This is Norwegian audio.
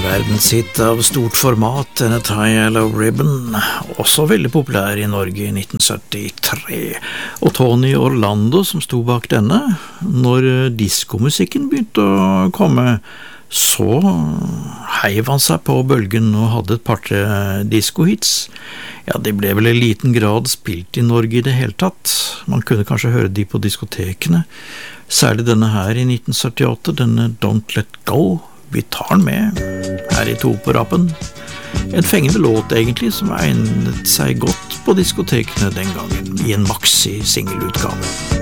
Verdenshit av stort format, denne Tie Yellow Ribbon, også veldig populær i Norge i 1973. Og Tony Orlando som sto bak denne, når diskomusikken begynte å komme, så heiv han seg på bølgen og hadde et par diskohits. Ja, de ble vel i liten grad spilt i Norge i det hele tatt. Man kunne kanskje høre de på diskotekene. Særlig denne her i 1978, denne Don't Let Go. Vi tar den med her i To på rappen. En fengende låt egentlig, som egnet seg godt på diskotekene den gangen, i en maxi-singelutgave.